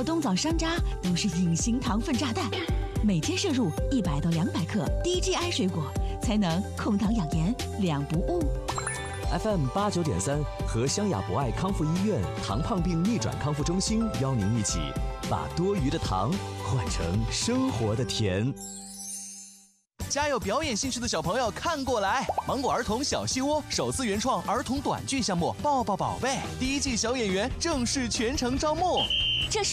或冬枣山楂都是隐形糖分炸弹，每天摄入100到200克低 GI 水果，才能控糖养颜，两不误。 FM 89.3和湘雅博爱康复医院糖胖病逆转康复中心邀您一起把多余的糖换成生活的甜。 家有表演兴趣的小朋友看过来，芒果儿童小戏窝首次原创儿童短剧项目《抱抱宝贝》第1季小演员正式全程招募。